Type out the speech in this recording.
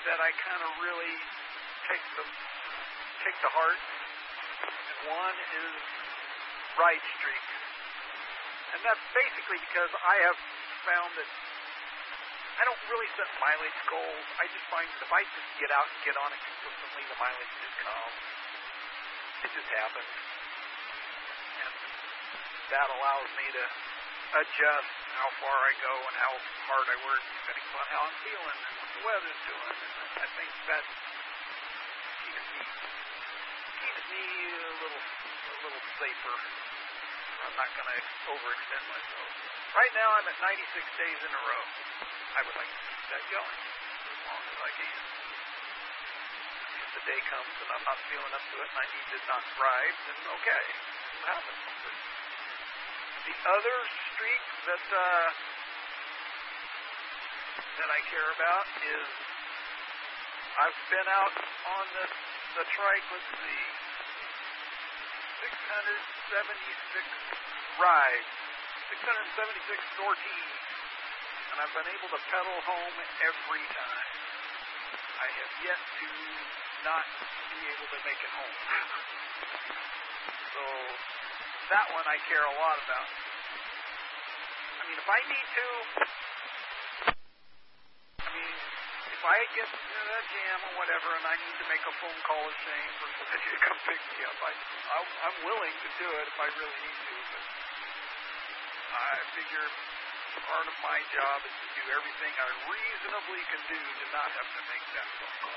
that I kind of really take to heart. And one is ride streak. And that's basically because I have found that I don't really set mileage goals. I just find that if I just get out and get on it consistently, the mileage just comes. It just happens. And that allows me to adjust how far I go and how hard I work, depending upon how I'm feeling and what the weather's doing. And I think that keeps me a little safer. I'm not going to overextend myself. Right now, I'm at 96 days in a row. I would like to keep that going as long as I can. If the day comes and I'm not feeling up to it and I need to not ride, then okay, it happens. But the other streak that I care about is I've been out on the trike, let's see, 676 rides, 676 sorties, and I've been able to pedal home every time. I have yet to not be able to make it home. So that one I care a lot about. I mean, if I need to, if I get into that jam or whatever and I need to make a phone call or saying for somebody to come pick me up, I'm willing to do it if I really need to, but I figure part of my job is to do everything I reasonably can do to not have to make that phone call.